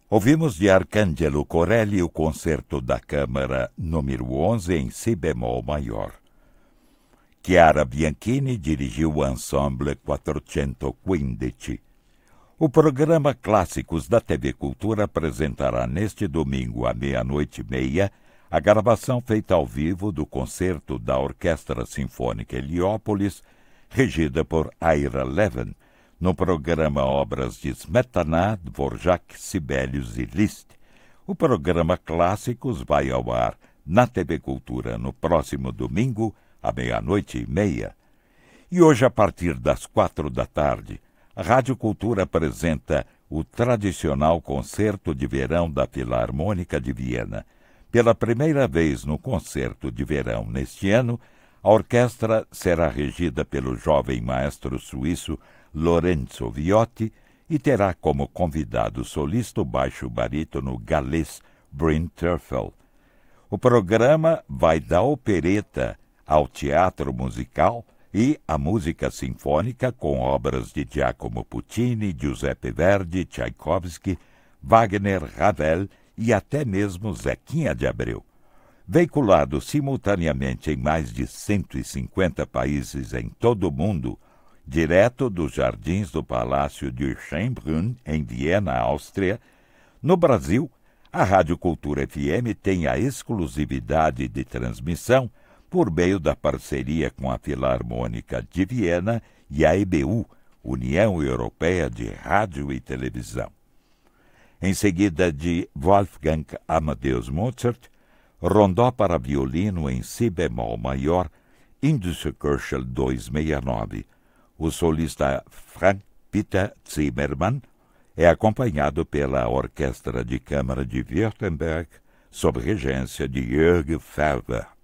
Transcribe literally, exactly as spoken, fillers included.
Ouvimos de Arcangelo Corelli o concerto da Câmara número onze em si bemol maior. Chiara Bianchini dirigiu o Ensemble quattrocentoquindici. O programa Clássicos da T V Cultura apresentará neste domingo à meia-noite e meia a gravação feita ao vivo do concerto da Orquestra Sinfônica Heliópolis, regida por Ira Levin, no programa Obras de Smetana, Dvorak, Sibelius e Liszt. O programa Clássicos vai ao ar na T V Cultura no próximo domingo, à meia-noite e meia. E hoje, a partir das quatro da tarde, a Rádio Cultura apresenta o tradicional Concerto de Verão da Filarmônica de Viena. Pela primeira vez no Concerto de Verão neste ano, a orquestra será regida pelo jovem maestro suíço Lorenzo Viotti e terá como convidado solista o baixo barítono galês Bryn Terfel. O programa vai da opereta ao teatro musical e à música sinfônica com obras de Giacomo Puccini, Giuseppe Verdi, Tchaikovsky, Wagner, Ravel e até mesmo Zequinha de Abreu. Veiculado simultaneamente em mais de cento e cinquenta países em todo o mundo, direto dos jardins do Palácio de Schönbrunn, em Viena, Áustria, no Brasil, a Rádio Cultura F M tem a exclusividade de transmissão por meio da parceria com a Filarmônica de Viena e a E B U, União Europeia de Rádio e Televisão. Em seguida, de Wolfgang Amadeus Mozart, Rondó para violino em si bemol maior, Indische Köchel duzentos e sessenta e nove. O solista Frank Peter Zimmermann é acompanhado pela Orquestra de Câmara de Württemberg, sob regência de Jörg Ferber.